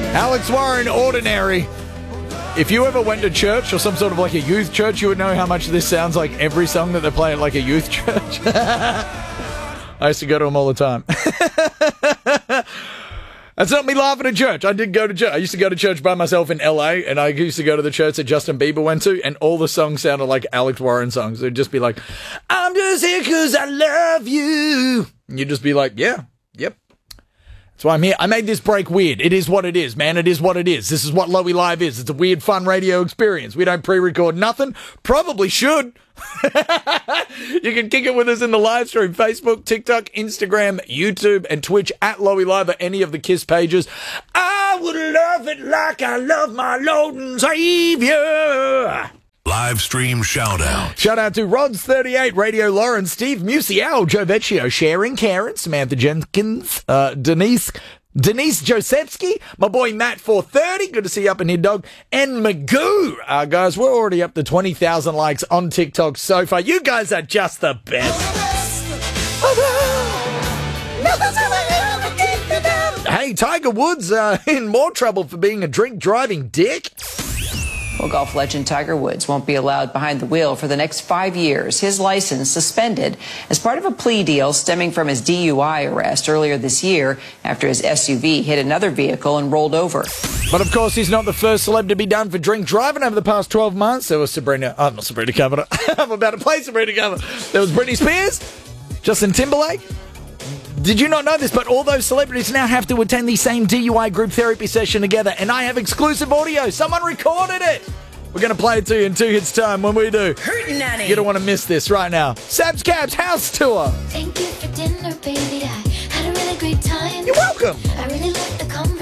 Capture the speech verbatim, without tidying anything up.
Alex Warren, Ordinary. If you ever went to church or some sort of like a youth church, you would know how much this sounds like every song that they play at like a youth church. I used to go to them all the time. That's not me laughing at church. I did go to church. I used to go to church by myself in L A, and I used to go to the church that Justin Bieber went to, and all the songs sounded like Alex Warren songs. It'd just be like, I'm just here because I love you. And you'd just be like, yeah, yep. That's why I'm here. I made this break weird. It is what it is, man. It is what it is. This is what Lowy Live is. It's a weird, fun radio experience. We don't pre-record nothing. Probably should. You can kick it with us in the live stream. Facebook, TikTok, Instagram, YouTube, and Twitch at Lowy Live or any of the KISS pages. I would love it like I love my Lord and Savior. Live stream shout out. Shout out to Rods thirty-eight, Radio Lauren, Steve Musial, Joe Vecchio, Sharon Karen, Samantha Jenkins, uh, Denise, Denise Josepski, my boy Matt four thirty, good to see you up in here, dog, and Magoo. Uh, guys, we're already up to twenty thousand likes on TikTok so far. You guys are just the best. Hey, Tiger Woods uh, in more trouble for being a drink-driving dick. Well, golf legend Tiger Woods won't be allowed behind the wheel for the next five years. His license suspended as part of a plea deal stemming from his D U I arrest earlier this year after his S U V hit another vehicle and rolled over. But of course, he's not the first celeb to be done for drink driving over the past twelve months. There was Sabrina, oh, not Sabrina Carpenter. I'm about to play Sabrina Carpenter. There was Britney Spears, Justin Timberlake. Did you not know this? But all those celebrities now have to attend the same D U I group therapy session together, and I have exclusive audio. Someone recorded it. We're going to play it to you in two hits time when we do. Hurtin' Nanny. You don't want to miss this right now. Sabs Cabs House Tour. Thank you for dinner, baby. I had a really great time. You're welcome. I really liked the conversation.